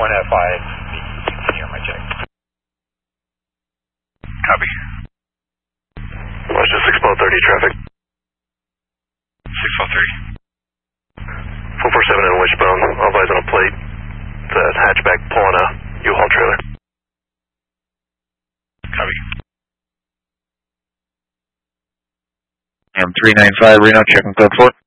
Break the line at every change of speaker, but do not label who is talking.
1F5, continue on my check.
Copy.
Watch the 6-30 traffic.
6-30.
447 in wishbone, all eyes on a plate. The hatchback pulling a U-Haul trailer.
Copy.
M395 Reno, checking code 4.